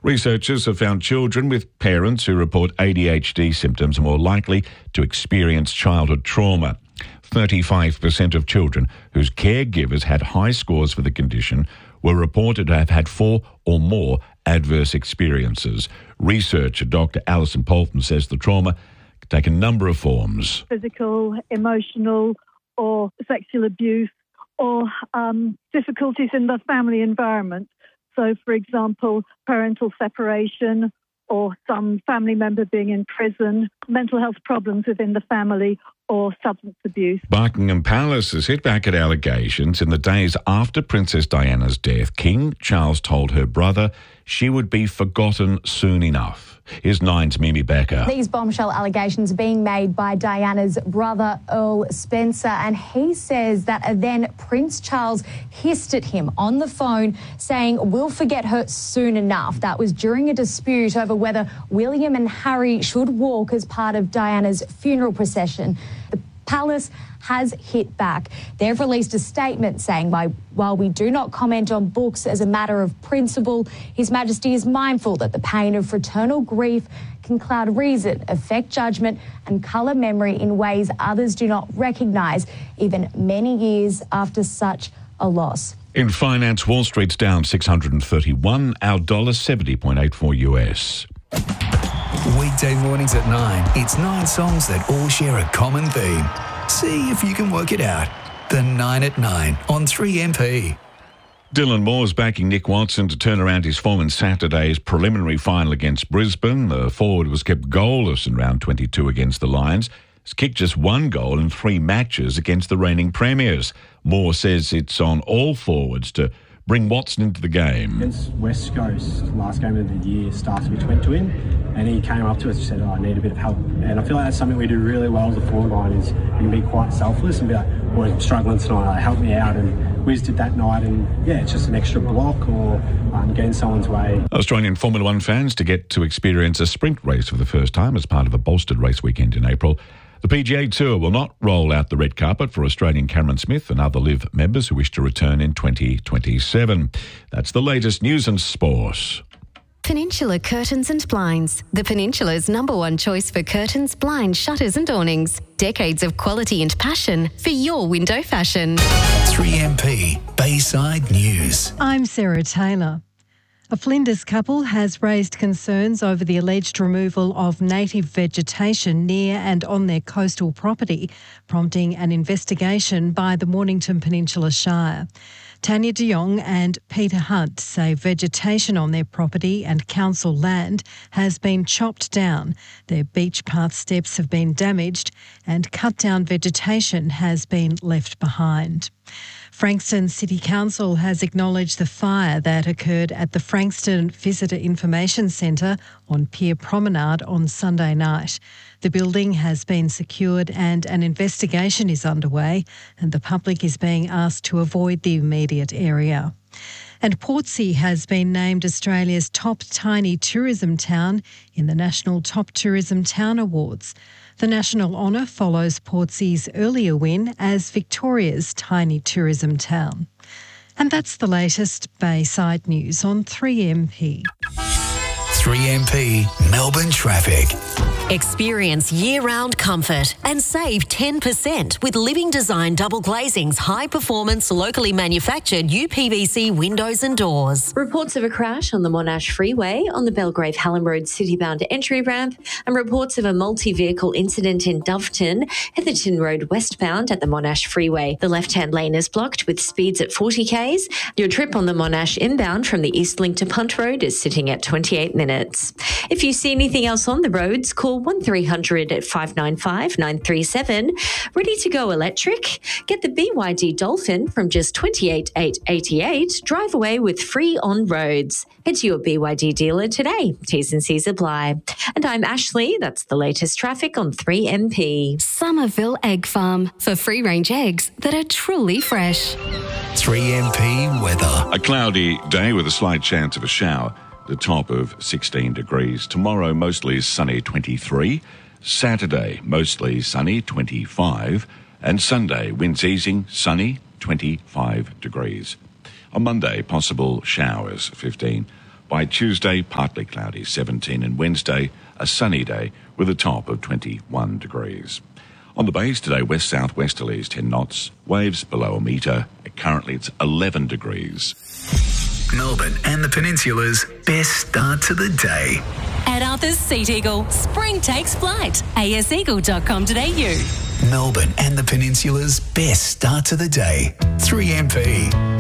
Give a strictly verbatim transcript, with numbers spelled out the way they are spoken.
Researchers have found children with parents who report A D H D symptoms are more likely to experience childhood trauma. thirty-five percent of children whose caregivers had high scores for the condition were reported to have had four or more adverse experiences. Researcher Doctor Alison Polton says the trauma can take a number of forms. Physical, emotional, or sexual abuse, or um, difficulties in the family environment. So, for example, parental separation or some family member being in prison, mental health problems within the family, or substance abuse. Buckingham Palace has hit back at allegations. In the days after Princess Diana's death, King Charles told her brother she would be forgotten soon enough. Here's Nine's Mimi Becker. These bombshell allegations are being made by Diana's brother, Earl Spencer, and he says that then Prince Charles hissed at him on the phone saying, "We'll forget her soon enough." That was during a dispute over whether William and Harry should walk as part of Diana's funeral procession. The palace has hit back. They've released a statement saying, while we do not comment on books as a matter of principle, His Majesty is mindful that the pain of fraternal grief can cloud reason, affect judgment and colour memory in ways others do not recognise, even many years after such a loss. In finance, Wall Street's down six hundred thirty-one, our dollar seventy point eight four U S. Weekday mornings at nine, it's nine songs that all share a common theme. See if you can work it out. The Nine at Nine on three M P. Dylan Moore's backing Nick Watson to turn around his form in Saturday's preliminary final against Brisbane. The forward was kept goalless in round twenty-two against the Lions. He's kicked just one goal in three matches against the reigning premiers. Moore says it's on all forwards to bring Watson into the game. Against West Coast, last game of the year, Starswitch went to him and he came up to us and said, oh, I need a bit of help. And I feel like that's something we do really well as a forward line, is you can be quite selfless and be like, boys, I'm struggling tonight, like, help me out. And Wiz did that night, and yeah, it's just an extra block or um, getting someone's way. Australian Formula One fans to get to experience a sprint race for the first time as part of a bolstered race weekend in April. The P G A Tour will not roll out the red carpet for Australian Cameron Smith and other Live members who wish to return in twenty twenty-seven. That's the latest news and sport. Peninsula Curtains and Blinds, the Peninsula's number one choice for curtains, blinds, shutters and awnings. Decades of quality and passion for your window fashion. three M P Bayside News. I'm Sarah Taylor. A Flinders couple has raised concerns over the alleged removal of native vegetation near and on their coastal property, prompting an investigation by the Mornington Peninsula Shire. Tanya de Jong and Peter Hunt say vegetation on their property and council land has been chopped down, their beach path steps have been damaged and cut down vegetation has been left behind. Frankston City Council has acknowledged the fire that occurred at the Frankston Visitor Information Centre on Pier Promenade on Sunday night. The building has been secured and an investigation is underway, and the public is being asked to avoid the immediate area. And Portsea has been named Australia's top tiny tourism town in the National Top Tourism Town Awards. The national honour follows Portsea's earlier win as Victoria's tiny tourism town. And that's the latest Bayside news on three M P. three M P Melbourne traffic. Experience year-round comfort and save ten percent with Living Design Double Glazing's high-performance, locally manufactured U P V C windows and doors. Reports of a crash on the Monash Freeway on the Belgrave-Hallam Road city-bound entry ramp, and reports of a multi-vehicle incident in Doveton, Heatherton Road westbound at the Monash Freeway. The left-hand lane is blocked with speeds at forty kays. Your trip on the Monash inbound from the East Link to Punt Road is sitting at twenty-eight minutes. If you see anything else on the roads, call one three hundred five nine five nine three seven. Ready to go electric? Get the B Y D Dolphin from just twenty-eight thousand eight hundred eighty-eight. Drive away with free on roads. Head to your B Y D dealer today. T's and C's apply. And I'm Ashley. That's the latest traffic on three M P. Somerville Egg Farm for free-range eggs that are truly fresh. three M P weather. A cloudy day with a slight chance of a shower. The top of sixteen degrees. Tomorrow, mostly sunny, twenty-three. Saturday, mostly sunny, twenty-five. And Sunday, winds easing, sunny, twenty-five degrees. On Monday, possible showers, fifteen. By Tuesday, partly cloudy, seventeen, and Wednesday, a sunny day with a top of twenty-one degrees. On the bays today, west-south-westerlies ten knots, waves below a metre. Currently it's eleven degrees. Melbourne and the Peninsula's best start to the day. At Arthur's Seat Eagle, spring takes flight. a s eagle dot com dot a u. Melbourne and the Peninsula's best start to the day. three M P.